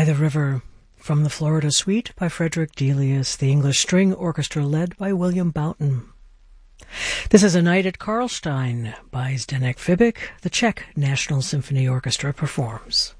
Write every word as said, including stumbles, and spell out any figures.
the River, from the Florida Suite by Frederick Delius, the English String Orchestra led by William Boughton. This is A Night at Karlstein by Zdeněk Fibik, the Czech National Symphony Orchestra performs.